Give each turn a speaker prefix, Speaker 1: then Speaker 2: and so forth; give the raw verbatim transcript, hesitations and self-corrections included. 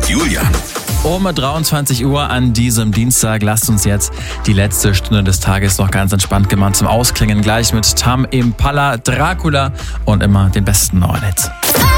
Speaker 1: mit Julian.
Speaker 2: Um dreiundzwanzig Uhr an diesem Dienstag lasst uns jetzt die letzte Stunde des Tages noch ganz entspannt gemahnt zum Ausklingen. Gleich mit Tame Impala, Dracula und immer den besten neuen Hits.